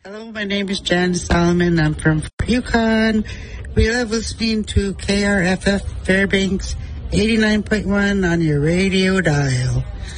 Hello, my name is Jan Solomon. I'm from Yukon. We love listening to KRFF Fairbanks 89.1 on your radio dial.